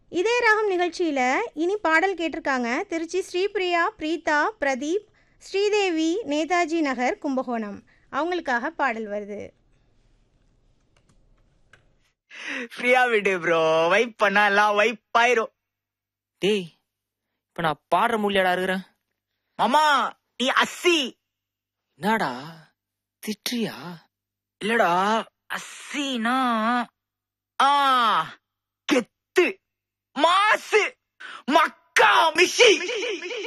இதே ராகம் நிகழ்ச்சியில் இனி பாடல் கேட்டிருக்காங்க திருச்சி ஸ்ரீபிரியா, பிரீதா, பிரதீப், ஸ்ரீதேவி, நேதாஜி நகர், கும்பகோணம். அவங்களுக்காக பாடல் வருது. ஃப்ரீயா விடு ப்ரோ, வைப் பண்ணா எல்லாம் வைப் ஆயிரும். டேய், இப்ப நான் பாடுற முடியலடா இருக்கிறேன். மாமா நீ அஸ்ஸி. என்னடா திட்றியா? இல்லடா, அஸ்ஸினா கெத்து, மாசு, மக்கா, மிஷி.